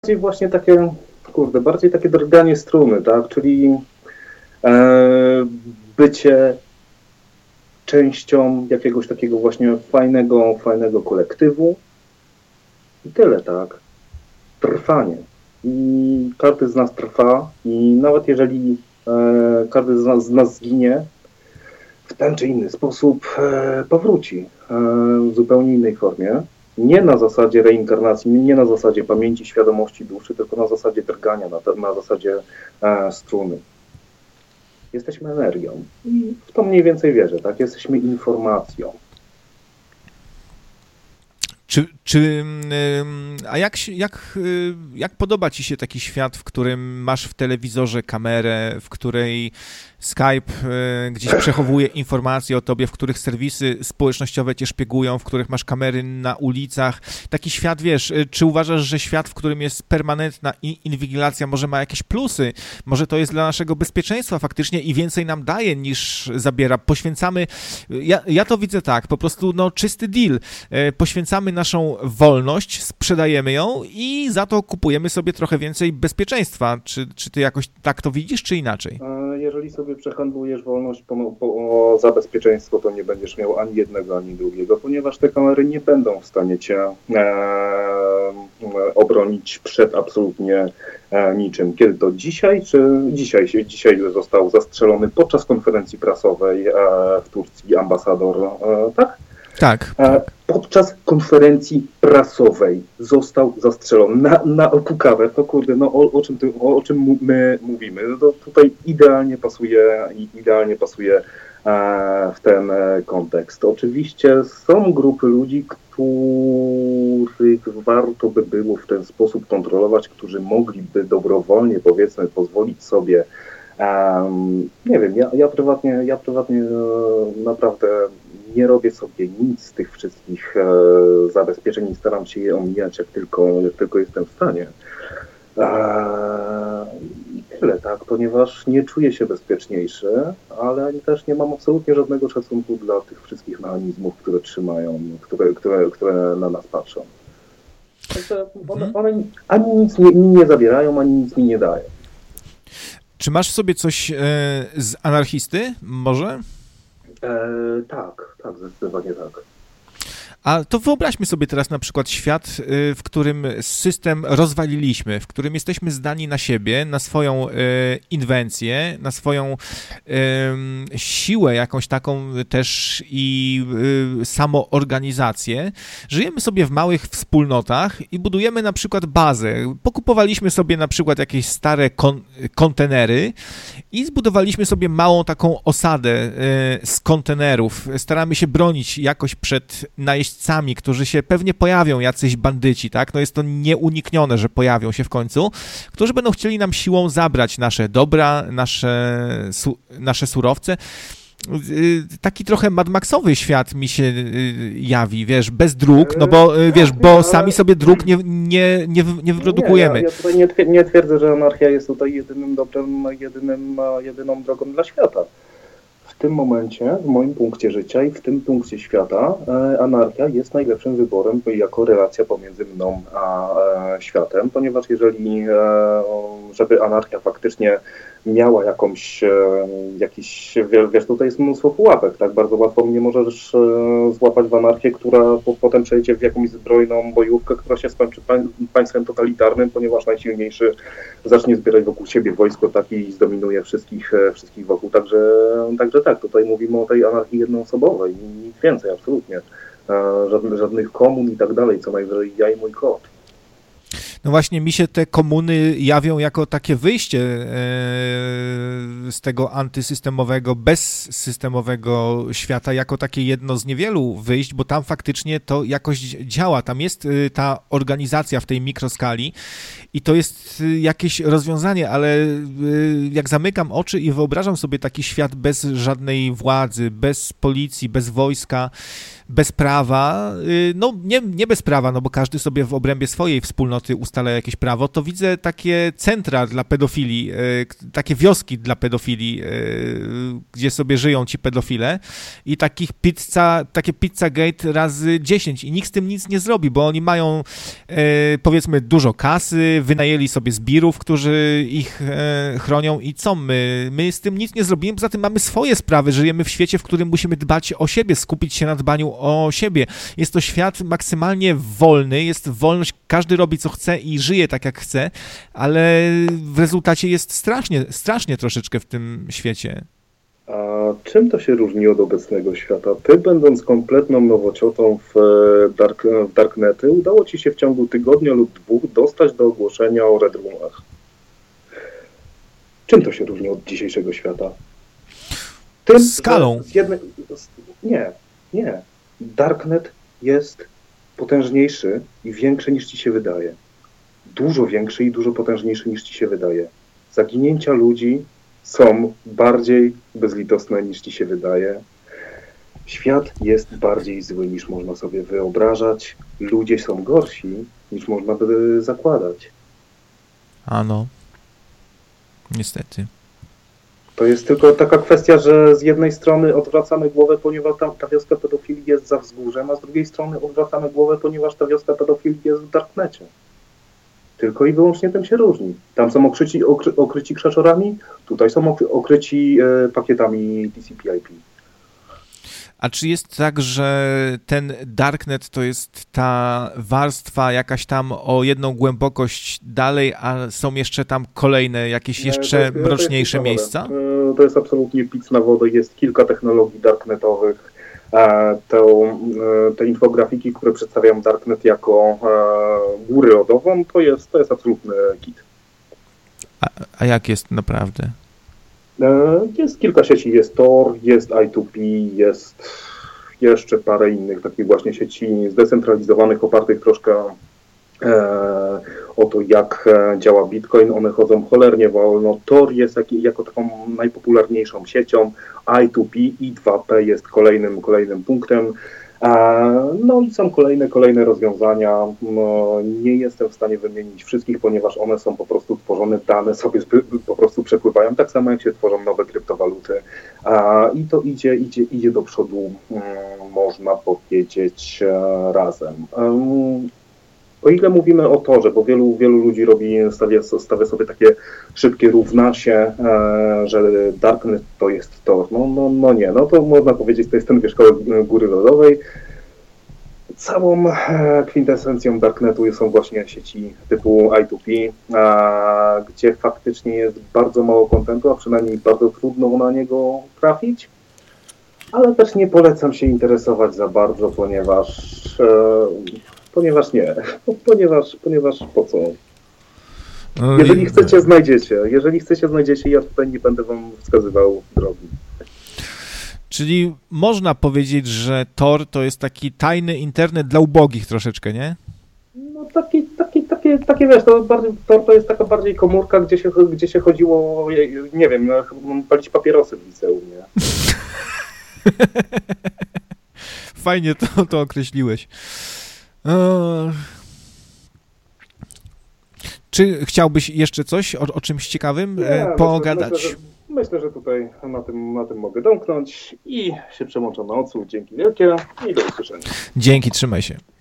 bardziej właśnie takie, bardziej takie drganie struny, tak? Czyli bycie częścią jakiegoś takiego właśnie fajnego kolektywu i tyle, tak? Trwanie. I każdy z nas trwa i nawet jeżeli każdy z nas zginie, w ten czy inny sposób powróci w zupełnie innej formie. Nie na zasadzie reinkarnacji, nie na zasadzie pamięci, świadomości duszy, tylko na zasadzie drgania, na zasadzie struny. Jesteśmy energią. I w to mniej więcej wierzę, tak? Jesteśmy informacją. A jak podoba ci się taki świat, w którym masz w telewizorze kamerę, w której Skype gdzieś przechowuje informacje o tobie, w których serwisy społecznościowe cię szpiegują, w których masz kamery na ulicach? Taki świat, wiesz, czy uważasz, że świat, w którym jest permanentna inwigilacja, może ma jakieś plusy? Może to jest dla naszego bezpieczeństwa faktycznie i więcej nam daje niż zabiera? Poświęcamy, ja to widzę tak, po prostu czysty deal. Poświęcamy naszą wolność, sprzedajemy ją i za to kupujemy sobie trochę więcej bezpieczeństwa. Czy ty jakoś tak to widzisz, czy inaczej? Jeżeli sobie przehandlujesz wolność za bezpieczeństwo, to nie będziesz miał ani jednego, ani drugiego, ponieważ te kamery nie będą w stanie cię obronić przed absolutnie niczym. Kiedy to dzisiaj, czy dzisiaj został zastrzelony podczas konferencji prasowej w Turcji ambasador, tak? Tak. Podczas konferencji prasowej został zastrzelony na okukawę. To o czym my mówimy? To tutaj idealnie pasuje w ten kontekst. Oczywiście są grupy ludzi, których warto by było w ten sposób kontrolować, którzy mogliby dobrowolnie, powiedzmy, pozwolić sobie, nie wiem, ja prywatnie naprawdę nie robię sobie nic z tych wszystkich zabezpieczeń i staram się je omijać, jak tylko jestem w stanie. I tyle, tak, ponieważ nie czuję się bezpieczniejszy, ale też nie mam absolutnie żadnego szacunku dla tych wszystkich mechanizmów, które trzymają, które na nas patrzą. Także one ani nic mi nie zabierają, ani nic mi nie dają. Czy masz w sobie coś z anarchisty, może? Tak, zdecydowanie tak. A to wyobraźmy sobie teraz na przykład świat, w którym system rozwaliliśmy, w którym jesteśmy zdani na siebie, na swoją inwencję, na swoją siłę jakąś taką też i samoorganizację. Żyjemy sobie w małych wspólnotach i budujemy na przykład bazę. Pokupowaliśmy sobie na przykład jakieś stare kontenery i zbudowaliśmy sobie małą taką osadę z kontenerów. Staramy się bronić jakoś przed najeźdźcami, którzy się pewnie pojawią, jacyś bandyci, tak? Jest to nieuniknione, że pojawią się w końcu, którzy będą chcieli nam siłą zabrać nasze dobra, nasze surowce. Taki trochę Mad Maxowy świat mi się jawi, wiesz, bez dróg, bo sami sobie dróg nie wyprodukujemy. Ja tutaj nie twierdzę, że anarchia jest tutaj jedynym dobrem, jedyną drogą dla świata. W tym momencie, w moim punkcie życia i w tym punkcie świata, anarchia jest najlepszym wyborem jako relacja pomiędzy mną a światem, ponieważ żeby anarchia faktycznie miała jakiś, wiesz, tutaj jest mnóstwo pułapek, tak? Bardzo łatwo mnie możesz złapać w anarchię, która potem przejdzie w jakąś zbrojną bojówkę, która się skończy państwem totalitarnym, ponieważ najsilniejszy zacznie zbierać wokół siebie wojsko, tak, i zdominuje wszystkich wokół. Także tak, tutaj mówimy o tej anarchii jednoosobowej i nic więcej, absolutnie. Żadnych komun i tak dalej, co najwyżej ja i mój kot. No właśnie, mi się te komuny jawią jako takie wyjście z tego antysystemowego, bezsystemowego świata, jako takie jedno z niewielu wyjść, bo tam faktycznie to jakoś działa. Tam jest ta organizacja w tej mikroskali i to jest jakieś rozwiązanie, ale jak zamykam oczy i wyobrażam sobie taki świat bez żadnej władzy, bez policji, bez wojska, bez prawa, no nie bez prawa, no bo każdy sobie w obrębie swojej wspólnoty ustala jakieś prawo, to widzę takie centra dla pedofili, takie wioski dla pedofili, gdzie sobie żyją ci pedofile i takie Pizzagate razy 10 i nikt z tym nic nie zrobi, bo oni mają powiedzmy dużo kasy, wynajęli sobie zbirów, którzy ich chronią i co my z tym nic nie zrobimy, poza tym mamy swoje sprawy, żyjemy w świecie, w którym musimy dbać o siebie, skupić się na dbaniu o siebie. Jest to świat maksymalnie wolny, jest wolność, każdy robi co chce i żyje tak jak chce, ale w rezultacie jest strasznie troszeczkę w tym świecie. A czym to się różni od obecnego świata? Ty, będąc kompletną nowociotą w darknety, udało ci się w ciągu tygodnia lub 2 dostać do ogłoszenia o Red Roomach. Czym to się różni od dzisiejszego świata? Tym, skalą. Nie. Darknet jest potężniejszy i większy niż ci się wydaje. Dużo większy i dużo potężniejszy niż ci się wydaje. Zaginięcia ludzi są bardziej bezlitosne niż ci się wydaje. Świat jest bardziej zły niż można sobie wyobrażać. Ludzie są gorsi niż można by zakładać. Ano. Niestety. To jest tylko taka kwestia, że z jednej strony odwracamy głowę, ponieważ ta wioska pedofilii jest za wzgórzem, a z drugiej strony odwracamy głowę, ponieważ ta wioska pedofilii jest w darknecie. Tylko i wyłącznie tym się różni. Tam są okryci krzaczorami, tutaj są okryci pakietami TCP/IP. A czy jest tak, że ten darknet to jest ta warstwa jakaś tam o jedną głębokość dalej, a są jeszcze tam kolejne, jakieś jeszcze mroczniejsze miejsca? To jest absolutnie pic na wodę. Jest kilka technologii darknetowych. Te infografiki, które przedstawiają darknet jako górę lodową, to jest absolutny kit. A jak jest naprawdę? Jest kilka sieci, jest Tor, jest I2P, jest jeszcze parę innych takich właśnie sieci zdecentralizowanych, opartych troszkę o to, jak działa Bitcoin. One chodzą cholernie wolno. Tor jest jako taką najpopularniejszą siecią, I2P i 2P jest kolejnym punktem. No i są kolejne rozwiązania. Nie jestem w stanie wymienić wszystkich, ponieważ one są po prostu tworzone, dane sobie po prostu przepływają, tak samo jak się tworzą nowe kryptowaluty. I to idzie do przodu, można powiedzieć, razem. O ile mówimy o Torze, bo wielu ludzi stawia sobie takie szybkie równa się, że Darknet to jest Tor. No nie, no to można powiedzieć, to jest ten wierzchołek góry lodowej. Całą kwintesencją Darknetu są właśnie sieci typu I2P, gdzie faktycznie jest bardzo mało kontentu, a przynajmniej bardzo trudno na niego trafić. Ale też nie polecam się interesować za bardzo, ponieważ nie. Ponieważ po co? Jeżeli chcecie, znajdziecie. Ja tutaj nie będę wam wskazywał drogi. Czyli można powiedzieć, że Tor to jest taki tajny internet dla ubogich troszeczkę, nie? No takie wiesz, Tor to jest taka bardziej komórka, gdzie się chodziło, nie wiem, palić papierosy w liceum, nie? Fajnie to określiłeś. Czy chciałbyś jeszcze coś o czymś ciekawym pogadać? Myślę, że tutaj na tym mogę domknąć i się przełączam na odsłuch. Dzięki wielkie i do usłyszenia. Dzięki, trzymaj się.